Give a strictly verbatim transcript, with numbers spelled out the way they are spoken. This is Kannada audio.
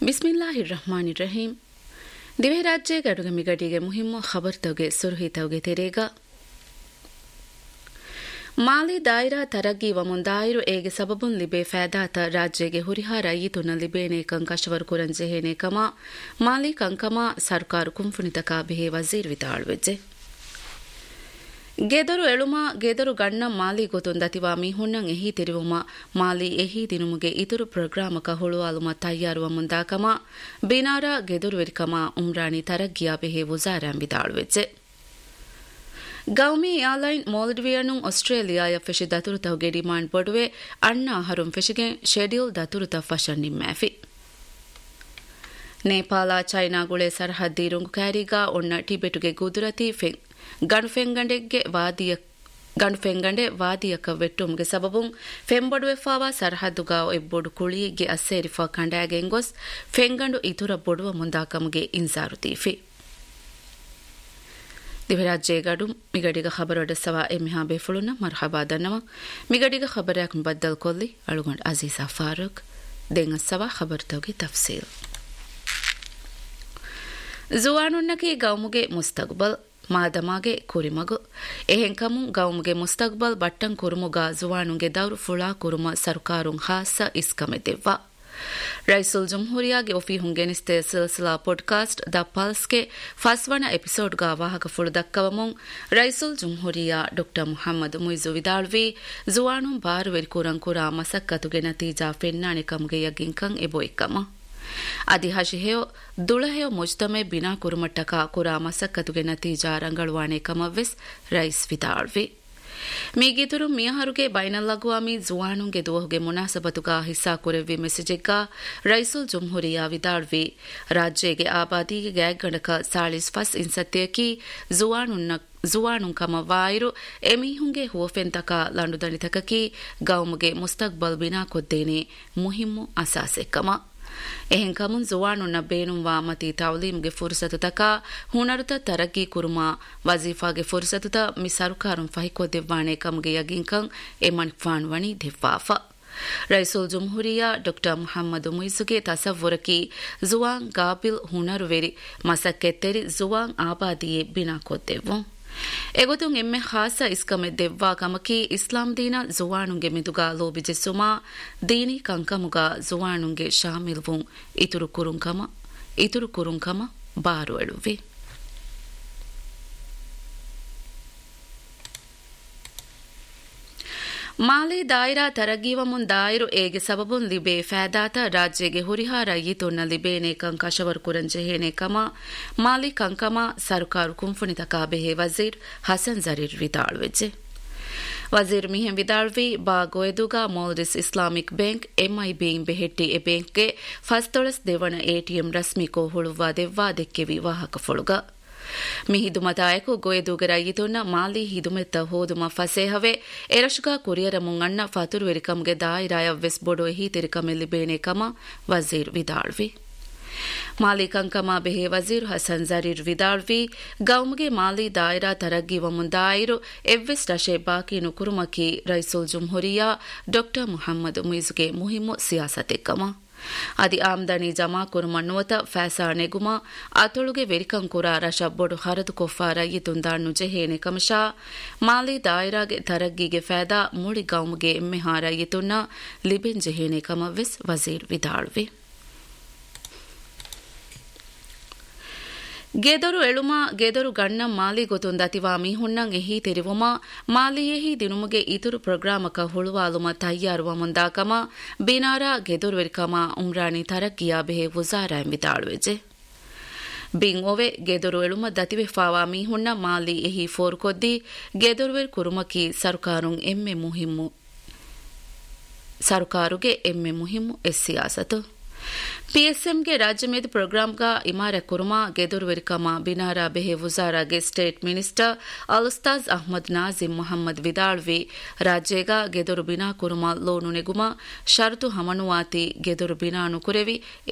ಬಿಸ್ಮಿಲ್ಲಾಹಿರ್ ರಹಮಾನಿರ್ ರಹೀಂ. ದಿವೆ ರಾಜ್ಯ ಗಡುಗ ಮಿಗಡಿಗೆ ಮುಹಿಮ್ಮ ಖಬರ್ ತವಗೆ ಸುರ್ಹಿ ತವಗೆ ತೆರೆಗ ಮಾಲಿ ದಾಯಿರಾ ತರಗ್ಗಿ ವಮುನ್ ದಾಯಿರು ಏಗೆ ಸಬಬುನ್ ಲಿಬೆ ಫෑದಾತ ರಾಜ್ಯಗೆ ಹುರಿಹಾರ ಈತುನ ಲಿಬೇನೆ ಕಂಕಶವರ್ ಕುರನ್ ಜೆಹೇನೆ ಕಮ ಮಾಲಿ ಕಂಕಮ ಸರ್ಕಾರ ಕುಂಫುಣಿತಕ ಬಿಹೆ ವಜೀರ್ ವಿತಾಳ್ವೆಜ್ಜೆ ಗೆದರು ಎಳುಮ ಗೆದರು ಗಣ್ಣ ಮಾಲಿ ಗೊತುನ್ ದತಿವಾ ಮೀಹುಣ್ಣಂ ಎಹಿ ತಿರುವುಮ ಮಾಲಿ ಎಹಿ ದಿನುಮುಗೆ ಇತುರು ಪ್ರೋಗ್ರಾಮಕ ಹುಳುವಾಲುಮ ತಯ್ಯಾರುವ ಮುಂದಾಕಮ ಬಿನಾರ ಗೆದರು ವೆರಿಕಮ ಉಮ್ರಾಣಿ ತರಗ್ಗಿಯ ಬೆಹೆ ವುಜಾರಾಂ ವಿದಾಳುವೆಜ್ಜೆ ಗೌಮಿ ಏರ್ಲೈನ್ ಮಾಲ್ಡಿವಿಯನು ಆಸ್ಟ್ರೇಲಿಯಾಯ ಫೆಶಿ ದತುರುತಹುಗೆ ಡಿಮಾಂಡ್ ಬೊಡುವೆ ಅಣ್ಣ ಹರುಂ ಫೆಶಿಗೆ ಶೆಡ್ಯೂಲ್ ದತುರುತ ಫಶನ್ ನಿಮ್ಮಾಫಿ ನೇಪಾಳ ಚೈನಾಗುಳೆ ಸರಹದ್ದಿ ರುಂಗು ಕ್ಯಾರಿಗಾ ಒಣ್ಣ ಟಿಬೆಟುಗೆ ಗುದುರತಿ ಫೆಂಗ್ ಗಂಡುಫೆಂಗಂಡೆಗೆ ವಾದಿಯ ಗಂಡುಫೆಂಗಂಡೆ ವಾದಿಯಕ ವೆಟ್ಟುಮ್ಗೆ ಸಬಬುಂ ಫೆಂಬೊಡುವೆಫಾವಾ ಸರಹದ್ದುಗಾ ಎಬ್ಬೊಡು ಕುಳಿಯಿಗೆ ಅಸ್ಸೇರಿಫಾ ಕಂಡಾಗೆಂ ಗೊಸ್ ಫೆಂಗಂಡು ಇತುರ ಬೊಡುವ ಮುಂದಾಕಮ್ಗೆ ಇನ್ಸಾರು ತೀಫಿ ದಿವರಾಜ್ಯ ಗಡು ಮಿಗಡಿಗ ಖಬರಡ ಸವಾ ಎಮಿಹಾ ಬೇಫುಳುನ ಮರ್ಹಬಾ ದನ್ನವ ಮಿಗಡಿಗ ಖಬರಕ್ ಬದ್ದಲ್ ಕೊಲ್ಲಿ ಅಳುಗಂಡ್ ಅಜೀಜಾ ಫಾರೂಕ್ ದೆಂಗ ಸವಾ ಖಬರ್ ತವಗೆ ತಫ್ಸೀಲ್ ಜುವಾನುನ್ನಕಿ ಗೌಮುಗೆ ಮುಸ್ತಕ್ಬಲ್ ಮಾದಮಾಗೆ ಕುರಿಮಗು ಎಹೆನ್ ಕಮುಂ ಗೌಮುಗೆ ಮುಸ್ತಕ್ಬಲ್ ಬಟ್ಟಂ ಕುರುಮುಗ ಜುವಾನುಗೆ ದೌರು ಫುಳಾ ಕುರುಮ ಸರ್ಕಾರುಂ ಹಾಸ ಇಸ್ಕಮೆ ದೆವ್ವ ರೈಸುಲ್ ಜುಮ್ಹೂರಿಯಾಗೆ ಒಫಿ ಹುಂಗೆನಿಸ್ತೆ ಸಿಲ್ಸಿಲಾ ಪಾಡ್ಕಾಸ್ಟ್ ದ ಪಲ್ಸ್ಗೆ ಫಸ್ವಣ ಎಪಿಸೋಡ್ಗ ವಾಹಕ ಫುಳು ದಕ್ಕವಮುಂ ರೈಸುಲ್ ಜುಮ್ಹೂರಿಯಾ ಡಾಕ್ಟರ್ ಮುಹಮ್ಮದ್ ಮುಯ್ಜು ವಿದಾಳ್ವಿ ಜುವಾನು ಬಾರು ವೆರಿಕುರಂ ಕುರಾ ಮಸಕ್ಕತುಗೆ ನತೀಜಾ ಫೆನ್ನಾಣೆ ಕಮ್ಗೆ ಯಗಿಂಕಂ ಎಬೋಯಿಕ್ಕಮ ಅದಿ ಹಶಿಹೆಯೋ ದುಳಹೆಯೋ ಮುಜ್ತಮೆ ಬಿನಾ ಕುರುಮಟ್ಟಕ ಕುರಾ ಮಸಕ್ಕತುಗೆ ನತೀಜಾ ರಂಗಳುವಾಣೆ ಕಮವ್ವೆಸ್ ರೈಸ್ ವಿದಾಳ್ವಿ ಮೀಗಿತುರು ಮಿಯಹರುಗೆ ಬೈನಲ್ಲಗುವಾಮಿ ಜುವಾನುಗೆ ದುವಹುಗೆ ಮುನಾಸಬತುಗ ಹಿಸ್ಸಾ ಕುರೆವ್ವಿ ಮೆಸೇಜೆಗ್ಗ ರೈಸುಲ್ ಜುಮ್ಹೂರಿಯಾ ವಿದಾಳ್ವಿ ರಾಜ್ಯಗೆ ಆಬಾದಿಗೆ ಗ್ಯಾಗ್ ಸಾಳಿಸ್ ಫಸ್ ಇನ್ಸತ್ಯಕಿ ಜುವಾನುನ್ನ ಜುವಾನು ಕಮ ವಾಯಿರು ಎಮೀಹುಂಗೆ ಹುವಫೆಂತಕ ಲಂಡುದಣಿತಕಕಿ ಗೌಮುಗೆ ಮುಸ್ತಕ್ಬಲ್ ಬಿನಾ ಕೊದ್ದೇನೆ ಮುಹಿಮ್ಮು ಅಸಾಸೆ ಕಮ ಎಹೆನ್ ಕಮುನ್ ಜುವಾನುನ್ನ ಬೇನುಂವಾ ಮತಿ ತೌಲೀಮ್ಗೆ ಫುರ್ಸತು ತಕ ಹುನರುತ ತರಗ್ಗಿ ಕುರುಮ ವಜೀಫಾಗೆ ಫುರ್ಸತುತ ಮಿ ಸರ್ಕಾರುಂ ಫಹಿಕೊ ದೆವ್ವಾಣೆ ಕಮ್ಗೆ ಯಗಿಂಕಂ Yaman ಫಾಣ್ವಣಿ ದೆವ್ವಾಫ ರೈಸುಲ್ ಜುಮ್ಹೂರಿಯಾ doctor Muhammad ಮುಯ್ಸುಗೆ ತಸವ್ವುರಕಿ Juan ಗಾಬಿಲ್ ಹುನರುವೆರಿ ಮಸಕ್ಕೆತ್ತೆರಿ Juan ಆಬಾದಿಯೆ Bina ಕೊದ್ದೆವ್ವು ಎಗೊತುಂ ಎಮ್ಮೆ ಖಾಸ ಇಸ್ಕಮೆ ದೆವ್ವಾ ಕಮಕಿ ಇಸ್ಲಾಂ ದೀನ ಜುವಾನುಂಗೆ ಮಿದುಗಾ ಲೋಬಿಜೆಸುಮಾ ದೀನಿ ಕಂಕಮುಗ ಜುವಾನುಂಗೆ ಶಾಮಿಲ್ವುಂ ಇತುರು ಕುರುಂಕಮ ಇತುರು ಕುರುಂಕಮ ಬಾರು ಎಳುವೆ ಮಾಲಿ ದಾಯಿರಾ ತರಗೀವ ಮುನ್ ದಾಯಿರು ಏಗೆ ಸಬಬುನ್ ಲಿಬೆ ಫෑದಾತ ರಾಜ್ಯಗೆ ಹುರಿಹಾರ ಈತೊನ್ನ ಲಿಬೇನೆ ಕಂಕಶವರ್ ಕುರನ್ ಜೆಹೇನೆ ಕಮ ಮಾಲಿ ಕಂಕಮ ಸರ್ಕಾರು ಕುಂಫುಣಿತಕ ಬೆಹೆ ವಜೀರ್ ಹಸನ್ ಜರೀರ್ ವಿದಾಳ್ವೆಜ್ಜೆ ವಜೀರ್ ಮಿಹೆಂ ವಿದಾಳ್ವಿ ಬಾ ಗೊಯದುಗ ಮೌಲ್ಡಿಸ್ ಇಸ್ಲಾಮಿಕ್ ಬ್ಯಾಂಕ್ ಎಂಐಬಿ ಬೆಹೆಟ್ಟಿ ಎ ಬ್ಯಾಂಕ್ಗೆ ಫಸ್ತೊಳಸ್ ದೆವಣ ಎಟಿಎಂ ರಸ್ಮಿ ಕೋಹುಳುವ ದೆವ್ವಾ ದೆಕ್ಕೆವಿ ವಾಹಕ ಫೊಳುಗ ಮಿಹಿದುಮದಾಯಕು ಗೊಯದುಗರ ಈತೊನ್ನ ಮಾಲಿ ಹಿದುಮೆತ್ತ ಹೋದುಮ ಫಸೇಹವೆ ಎರಶುಗ ಕುರಿಯರ ಮುಂಗಣ್ಣ ಫತುರು ವೆರಿಕಮ್ಗೆ ದಾಯಿರಾಯ ವೆಸ್ ಬೊಡೊ ಹೀತೆರಿಕಮೆಲ್ಲಿ ಬೇನೆ ಕಮ ವಜೀರ್ ವಿದಾಳ್ವಿ ಮಾಲಿ ಕಂಕಮ ಬೆಹೆ ವಜೀರ್ ಹಸನ್ ಜರೀರ್ ವಿದಾಳ್ವಿ ಗೌಮ್ಗೆ ಮಾಲಿ ದಾಯಿರಾ ತರಗ್ಗಿವ ಮುಂದಾಯಿರು ಎವ್ವೆಸ್ ರಶೆ ಬಾಕಿನು ಕುರುಮಕಿ ರೈಸುಲ್ ಜುಮ್ಹೂರಿಯಾ ಡಾಕ್ಟರ್ ಮುಹಮ್ಮದ್ ಮುಯ್ಜುಗೆ ಮುಹಿಮ್ಮು ಸಿಯಾಸತೆ ಕಮ ಅದಿ ಆಮ್ದನಿ ಜಮಾ ಕುರುಮಣ್ಣುವತ ಫ್ಯಾಸಾ ನೆಗುಮ ಅತೊಳುಗೆ ವೆರಿಕಂಕುರ ರಶ ಬೊಡು ಹರದು ಕೊಫಾರ ಇತುಂದಾಣ್ಣು ಜೆಹೇನೆ ಕಮಶಾ ಮಾಲಿ ದಾಯಿರಾಗೆ ತರಗ್ಗಿಗೆ ಫෑದಾ ಮುಳಿ ಗೌಮ್ಗೆ ಎಮ್ಮೆಹಾರ ಇತುನ್ನ ಲಿಬೆನ್ ಜೆಹೇನೆ ಕಮವ್ವೆಸ್ ವಜೀರ್ ವಿದಾಳ್ವಿ ಗೆದರು ಎಳುಮ ಗೆದರು ಗಣ್ಣ ಮಾಲಿ ಗೊತುನ್ ದತಿವಾ ಮೀಹುಣ್ಣಂ ಎಹಿ ತೆರಿವುಮ ಮಾಲಿಯೆಹಿ ದಿನುಮುಗೆ ಇತುರು ಪ್ರೋಗ್ರಾಮಕ ಹುಳುವಾಲುಮ ತಯ್ಯಾರುವ ಮುಂದಾಕಮ ಬಿನಾರ ಗೆದರು ವೆರಿಕಮ ಉಮ್ರಾಣಿ ತರಗ್ಗಿಯ ಬೆಹೆ ವುಜಾರಾಂ ವಿದಾಳುವೆಜೆ ಬಿಂ ಒವೆ ಗೆದರು ಎಳುಮ ದತಿವೆ ಫಾವಾ ಮೀಹುಣ್ಣ ಮಾಲಿ ಎಹಿ ಫೋರ್ ಕೊದ್ದಿ ಗೆದರುವೆರ್ ಕುರುಮಕಿ ಸರ್ಕಾರುಂ ಎಮ್ಮೆ ಮುಹಿಮ್ಮು ಸರ್ಕಾರುಗೆ ಎಮ್ಮೆ ಮುಹಿಮ್ಮು ಎಸ್ ಸಿಯಾಸತು ಪಿಎಸ್ಎಂಗೆ ರಾಜ್ಯ ಮೇದು ಪ್ರೋಗ್ರಾಂಗ ಇಮಾರ ಕುರುಮಾ ಗೆದುರು ವೆರಿಕಮ ಬಿನಾರ ಬೆಹೆ ವುಜಾರಾಗೆ state minister ಅಲ್ಸ್ತಾಜ್ Ahmed Nazim Mohammed ವಿದಾಳ್ವಿ ರಾಜ್ಯಗ ಗೆದುರು Bina ಕುರುಮಾ loan ನೆಗುಮ ಷರತು ಹಮನುವಾತಿ ಗೆದುರು ಬಿನಾನು ಕುರೆವಿ